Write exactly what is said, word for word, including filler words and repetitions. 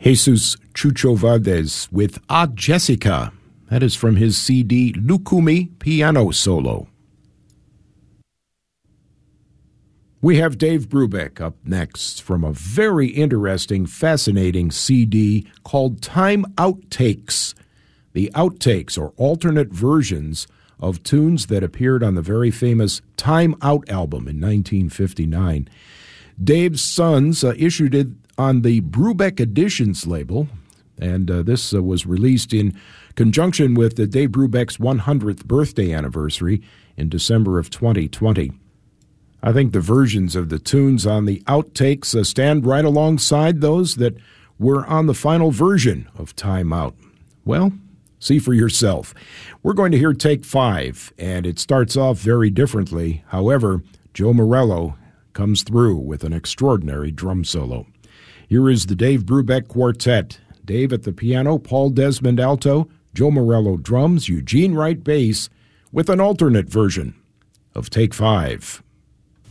Jesus Chucho Valdez with A Jessica. That is from his C D Lucumi Piano Solo. We have Dave Brubeck up next from a very interesting, fascinating C D called Time Outtakes. The outtakes, or alternate versions of tunes that appeared on the very famous Time Out album in nineteen fifty-nine. Dave's Sons uh, issued it on the Brubeck Editions label, and uh, this uh, was released in conjunction with uh, Dave Brubeck's one hundredth birthday anniversary in December of twenty twenty. I think the versions of the tunes on the outtakes uh, stand right alongside those that were on the final version of Time Out. Well, see for yourself. We're going to hear Take Five, and it starts off very differently. However, Joe Morello comes through with an extraordinary drum solo. Here is the Dave Brubeck Quartet. Dave at the piano, Paul Desmond alto, Joe Morello drums, Eugene Wright bass, with an alternate version of Take Five.